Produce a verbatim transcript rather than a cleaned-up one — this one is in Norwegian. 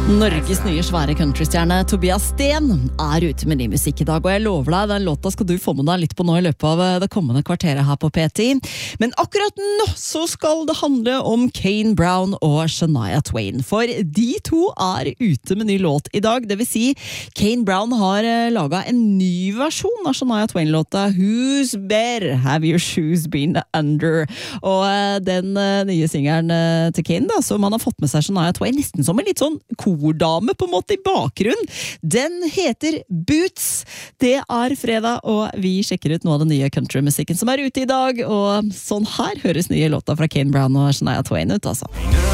Norges nye svære countrystjerne Tobias Sten er ute med ny musikk i dag, og jeg lover deg, den låta skal du få med deg litt på nå i løpet av det kommende kvarteret her på P ti. Men akkurat nå så skal det handle om Kane Brown og Shania Twain, for de to er ute med ny låt i dag. Det vil si, Kane Brown har laget en ny versjon av Shania Twain-låta Who's Better Have Your Shoes Been Under? Og den nye singeren til Kane da, som han har fått med seg Shania Twain, nesten som en litt sånn kordame på en måte i bakgrunn. Den heter Boots. Det er fredag, og vi sjekker ut noe av den nye countrymusikken som er ute i dag, og sånn her høres nye låta fra Kane Brown og Shania Twain ut, altså.